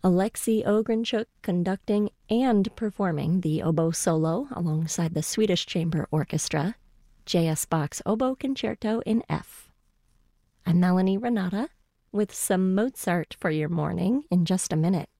Alexei Ogrenchuk conducting and performing the oboe solo alongside the Swedish Chamber Orchestra, J.S. Bach's Oboe Concerto in F. I'm Melanie Renata with some Mozart for your morning in just a minute.